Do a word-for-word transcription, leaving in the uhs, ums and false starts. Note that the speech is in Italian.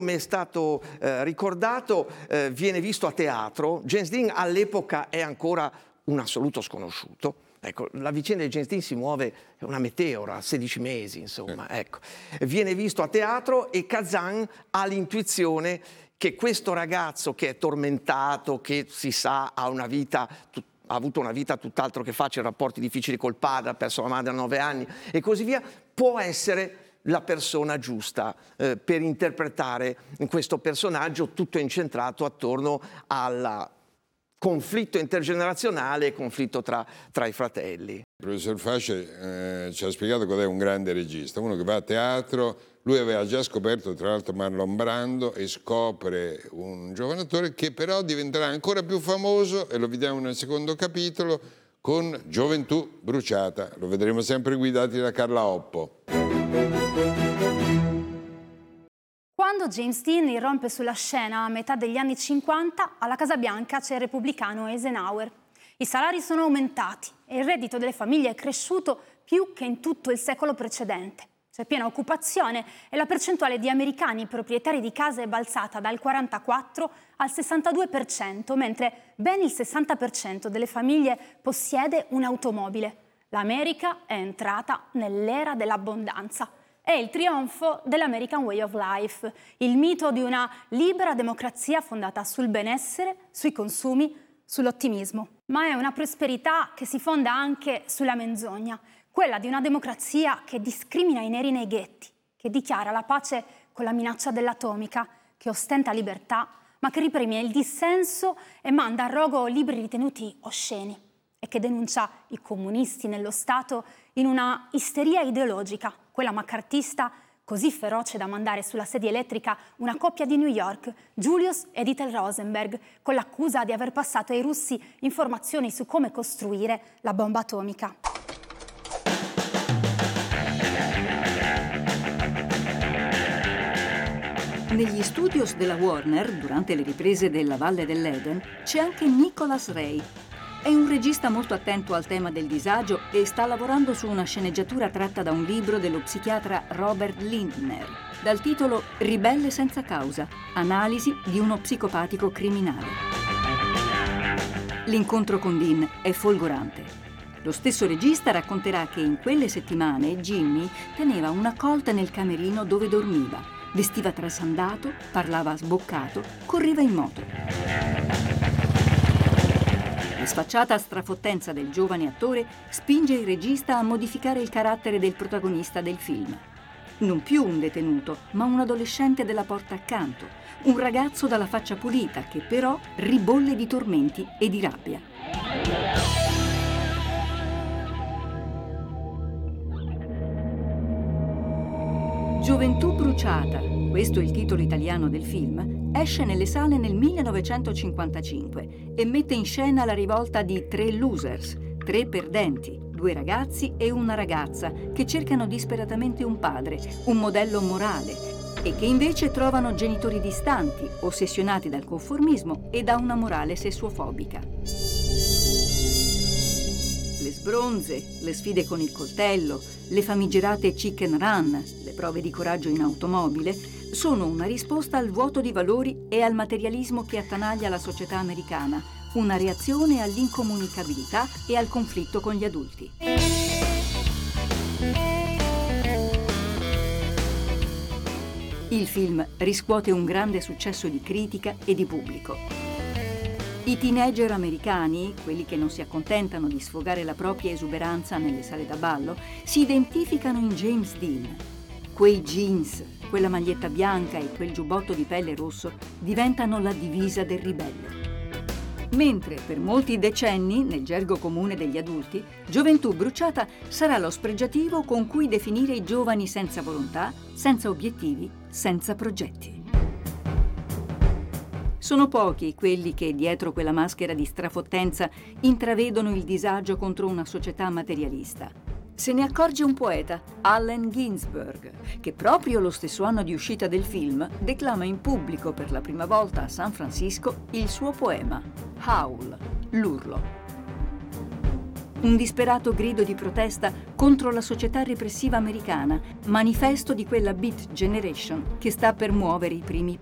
Come è stato eh, ricordato, eh, viene visto a teatro. James Dean all'epoca è ancora un assoluto sconosciuto. Ecco, la vicenda di James Dean si muove, è una meteora, sedici mesi, insomma. Eh. Ecco. Viene visto a teatro e Kazan ha l'intuizione che questo ragazzo che è tormentato, che si sa ha una vita tut- ha avuto una vita tutt'altro che facile, rapporti difficili col padre, ha perso la madre a nove anni e così via, può essere la persona giusta eh, per interpretare questo personaggio, tutto incentrato attorno al conflitto intergenerazionale e conflitto tra, tra i fratelli. Il professor Fasce eh, ci ha spiegato qual è un grande regista, uno che va a teatro. Lui aveva già scoperto tra l'altro Marlon Brando e scopre un giovane attore che però diventerà ancora più famoso, e lo vediamo nel secondo capitolo, con Gioventù bruciata. Lo vedremo sempre guidati da Carla Oppo. Quando James Dean irrompe sulla scena a metà degli anni cinquanta, alla Casa Bianca c'è il repubblicano Eisenhower. I salari sono aumentati e il reddito delle famiglie è cresciuto più che in tutto il secolo precedente. C'è piena occupazione e la percentuale di americani proprietari di case è balzata dal quarantaquattro al sessantadue per cento, mentre ben il sessanta per cento delle famiglie possiede un'automobile. L'America è entrata nell'era dell'abbondanza. È il trionfo dell'American Way of Life, il mito di una libera democrazia fondata sul benessere, sui consumi, sull'ottimismo. Ma è una prosperità che si fonda anche sulla menzogna, quella di una democrazia che discrimina i neri nei ghetti, che dichiara la pace con la minaccia dell'atomica, che ostenta libertà, ma che ripremia il dissenso e manda a rogo libri ritenuti osceni, e che denuncia i comunisti nello Stato in una isteria ideologica, quella maccartista così feroce da mandare sulla sedia elettrica una coppia di New York, Julius ed Ethel Rosenberg, con l'accusa di aver passato ai russi informazioni su come costruire la bomba atomica. Negli studios della Warner, durante le riprese della Valle dell'Eden, c'è anche Nicholas Ray. È un regista molto attento al tema del disagio e sta lavorando su una sceneggiatura tratta da un libro dello psichiatra Robert Lindner, dal titolo Ribelle senza causa, analisi di uno psicopatico criminale. L'incontro con Dean è folgorante. Lo stesso regista racconterà che in quelle settimane Jimmy teneva una colta nel camerino dove dormiva, vestiva trasandato, parlava sboccato, correva in moto. La sfacciata strafottenza del giovane attore spinge il regista a modificare il carattere del protagonista del film. Non più un detenuto, ma un adolescente della porta accanto, un ragazzo dalla faccia pulita che però ribolle di tormenti e di rabbia. Gioventù bruciata, questo è il titolo italiano del film, esce nelle sale nel millenovecentocinquantacinque e mette in scena la rivolta di tre losers, tre perdenti, due ragazzi e una ragazza che cercano disperatamente un padre, un modello morale e che invece trovano genitori distanti, ossessionati dal conformismo e da una morale sessuofobica. Le sbronze, le sfide con il coltello, le famigerate chicken run, le prove di coraggio in automobile, sono una risposta al vuoto di valori e al materialismo che attanaglia la società americana, una reazione all'incomunicabilità e al conflitto con gli adulti. Il film riscuote un grande successo di critica e di pubblico. I teenager americani, quelli che non si accontentano di sfogare la propria esuberanza nelle sale da ballo, si identificano in James Dean. Quei jeans, quella maglietta bianca e quel giubbotto di pelle rosso diventano la divisa del ribelle. Mentre per molti decenni, nel gergo comune degli adulti, Gioventù bruciata sarà lo spregiativo con cui definire i giovani senza volontà, senza obiettivi, senza progetti. Sono pochi quelli che, dietro quella maschera di strafottenza, intravedono il disagio contro una società materialista. Se ne accorge un poeta, Allen Ginsberg, che proprio lo stesso anno di uscita del film declama in pubblico per la prima volta a San Francisco il suo poema, Howl, l'urlo. Un disperato grido di protesta contro la società repressiva americana, manifesto di quella Beat Generation che sta per muovere i primi